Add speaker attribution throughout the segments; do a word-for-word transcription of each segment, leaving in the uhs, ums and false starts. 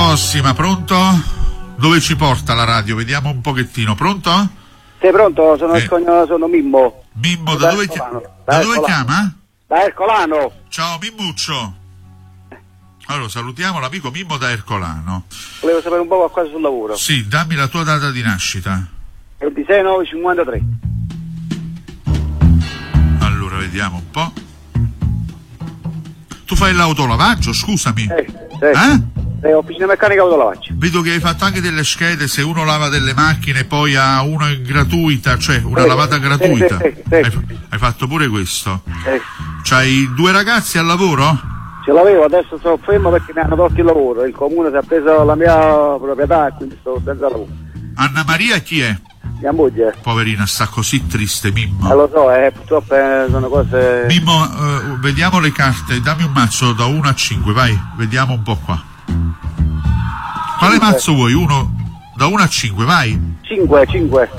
Speaker 1: prossima, pronto? Dove ci porta la radio? Vediamo un pochettino, pronto?
Speaker 2: Sei pronto? Sono,
Speaker 1: eh.
Speaker 2: il cogno, sono Mimmo.
Speaker 1: Mimmo, da, da dove, chi... da
Speaker 2: da
Speaker 1: dove chiama?
Speaker 2: Da Ercolano.
Speaker 1: Ciao Mimmuccio. Allora, salutiamo l'amico Mimmo da Ercolano.
Speaker 2: Volevo sapere un po' qualcosa sul lavoro.
Speaker 1: Sì, dammi la tua data di nascita.
Speaker 2: ventisei nove cinquantatré.
Speaker 1: Allora, vediamo un po'. Tu fai l'autolavaggio, scusami?
Speaker 2: Sì, sì.
Speaker 1: Eh?
Speaker 2: Eh, officina meccanica autolavaggio.
Speaker 1: Vedo che hai fatto anche delle schede, se uno lava delle macchine poi ha una gratuita, cioè una
Speaker 2: sì,
Speaker 1: lavata gratuita.
Speaker 2: Sì, sì, sì.
Speaker 1: Hai, hai fatto pure questo?
Speaker 2: Sì.
Speaker 1: C'hai due ragazzi al lavoro?
Speaker 2: Ce l'avevo, adesso sono fermo perché mi hanno tolto il lavoro. Il comune si è preso la mia proprietà e quindi sto senza lavoro.
Speaker 1: Anna Maria chi è?
Speaker 2: Mia moglie.
Speaker 1: Poverina, sta così triste, Mimmo.
Speaker 2: Eh, lo so, eh, purtroppo eh, sono cose...
Speaker 1: Mimmo, eh, vediamo le carte, dammi un mazzo da uno a cinque, vai, vediamo un po' qua. Quale
Speaker 2: cinque.
Speaker 1: mazzo vuoi? Uno, da uno a cinque, vai.
Speaker 2: cinque, cinque.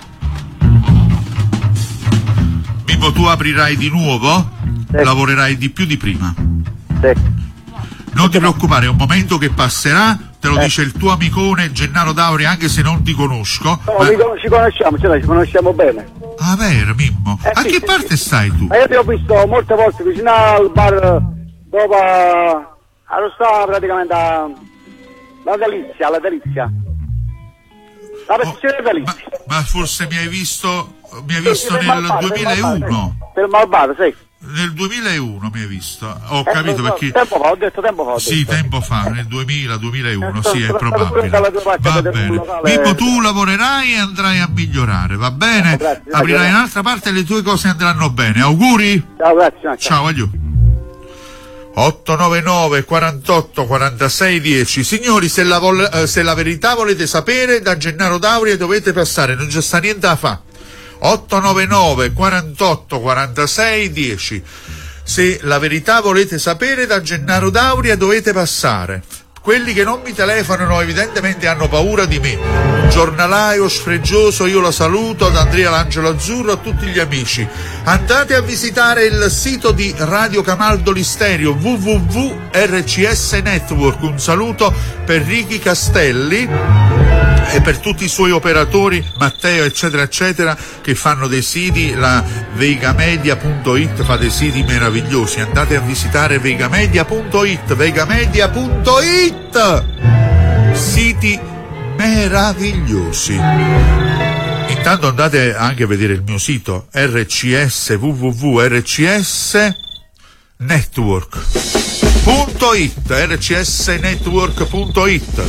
Speaker 1: Mimmo, tu aprirai di nuovo?
Speaker 2: Sì.
Speaker 1: Lavorerai di più di prima.
Speaker 2: Sì.
Speaker 1: Non ti preoccupare, è un momento che passerà, te lo
Speaker 2: eh.
Speaker 1: dice il tuo amicone Gennaro Dauri, anche se non ti conosco.
Speaker 2: No,
Speaker 1: ma...
Speaker 2: ci conosciamo, ce la, ci conosciamo bene.
Speaker 1: Ah, vero, Mimmo?
Speaker 2: Eh,
Speaker 1: a
Speaker 2: sì,
Speaker 1: che
Speaker 2: sì,
Speaker 1: parte
Speaker 2: sì.
Speaker 1: stai tu?
Speaker 2: Ma io ti ho visto molte volte vicino al bar dove allo stava praticamente a, la delizia, la delizia. La restrizione
Speaker 1: Oh,
Speaker 2: delizia.
Speaker 1: ma, ma forse mi hai visto, mi hai visto
Speaker 2: sì,
Speaker 1: nel
Speaker 2: Malbar,
Speaker 1: duemilauno?
Speaker 2: Per il Malbar, sì.
Speaker 1: Nel duemilauno mi hai visto, ho
Speaker 2: Eh,
Speaker 1: capito
Speaker 2: no,
Speaker 1: perché...
Speaker 2: Tempo fa, ho detto tempo fa. Ho
Speaker 1: Sì,
Speaker 2: detto.
Speaker 1: tempo fa, nel duemila duemilauno,
Speaker 2: Eh,
Speaker 1: sì, è
Speaker 2: sono stato pure
Speaker 1: probabile.
Speaker 2: dalla tua parte a
Speaker 1: Va
Speaker 2: vedere un
Speaker 1: bene.
Speaker 2: locale.
Speaker 1: Mimmo, tu lavorerai e andrai a migliorare, va bene?
Speaker 2: Eh, grazie, grazie.
Speaker 1: Aprirai un'altra parte e le tue cose andranno bene. Auguri!
Speaker 2: Ciao, grazie. Ciao.
Speaker 1: Ciao, voglio. otto nove nove quarantotto quarantasei dieci. Signori, se la, vol- eh, se la verità volete sapere, da Gennaro Dauri dovete passare, non c'è sta niente da fa. otto nove nove quarantotto quarantasei dieci. Se la verità volete sapere, da Gennaro Dauria dovete passare. Quelli che non mi telefonano evidentemente hanno paura di me. Un giornalaio sfregioso, io lo saluto, da Andrea l'Angelo Azzurro a tutti gli amici. Andate a visitare il sito di Radio Camaldoli Stereo, w w w punto r c s network. Un saluto per Ricky Castelli e per tutti i suoi operatori, Matteo eccetera eccetera, che fanno dei siti. La veigamedia punto it fa dei siti meravigliosi, andate a visitare veigamedia punto it, veigamedia punto it, siti meravigliosi. Intanto andate anche a vedere il mio sito R C S, w w w punto r c s network punto it, r c s network punto it.